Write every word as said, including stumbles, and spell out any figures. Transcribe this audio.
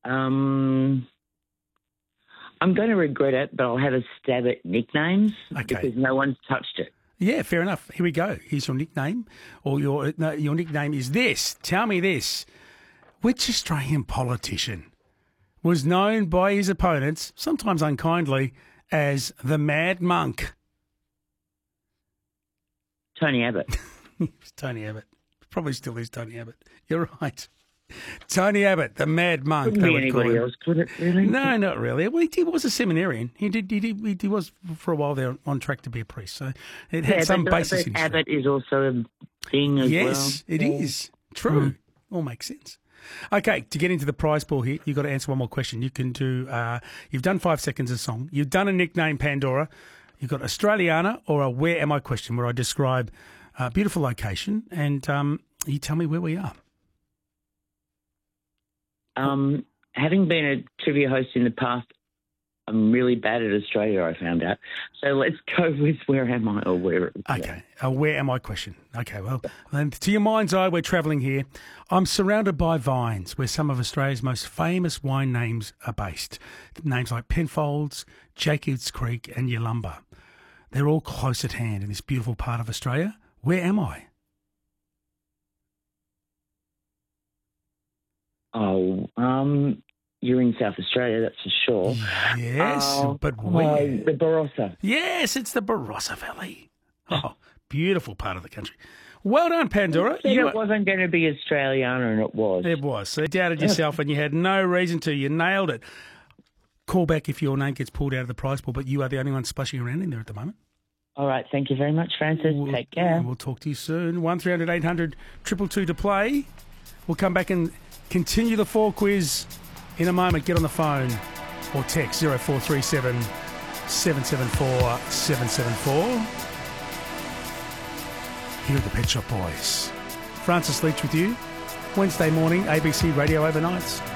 Um, I'm going to regret it, but I'll have a stab at nicknames Okay. because no one's touched it. Yeah, fair enough. Here we go. Here's your nickname, or your no, your nickname is this. Tell me this: which Australian politician was known by his opponents, sometimes unkindly, as the Mad Monk? Tony Abbott. It's Tony Abbott. Probably still is Tony Abbott. You're right. Tony Abbott, the Mad Monk. Couldn't they be would call anybody him. else, could it, really? No, not really. Well, he, he was a seminarian. He did. He, did, he was for a while there on track to be a priest. So it had Yeah, some but, basis but in history. Abbott is also a thing as well. Yes, it Yeah. is. True. All makes sense. Okay, to get into the prize pool here, you've got to answer one more question. You can do, uh, you've done five seconds of song. You've done a nickname, Pandora. You've got Australiana or a Where Am I question, where I describe a beautiful location and um, you tell me where we are. Um, having been a trivia host in the past, I'm really bad at Australia, I found out. So let's go with Where Am I or Where. Okay, a Where Am I question. Okay, well, then to your mind's eye, we're travelling here. I'm surrounded by vines where some of Australia's most famous wine names are based. Names like Penfolds, Jacobs Creek and Yalumba. They're all close at hand in this beautiful part of Australia. Where am I? Oh, um, you're in South Australia, that's for sure. Yes, Oh, but where? oh, the Barossa. Yes, it's the Barossa Valley. Oh, beautiful part of the country. Well done, Pandora. Said You it wasn't going to be Australiana, and it was. It was. So you doubted yourself and you had no reason to. You nailed it. Call back if your name gets pulled out of the prize pool, but you are the only one splashing around in there at the moment. All right, thank you very much, Francis. We'll, Take care. We'll talk to you soon. one three hundred eight hundred two two two to play. We'll come back and continue the four quiz in a moment. Get on the phone or text zero four three seven seven seven four seven seven four. Here at the Pet Shop Boys. Francis Leach with you. Wednesday morning, A B C Radio Overnights.